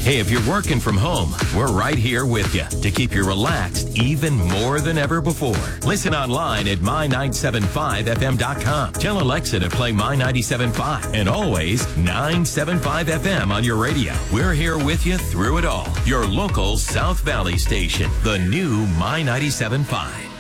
Hey, if you're working from home, we're right here with you to keep you relaxed even more than ever before. Listen online at my975fm.com. Tell Alexa to play My975 and always 975 FM on your radio. We're here with you through it all. Your local South Valley station, the new My975.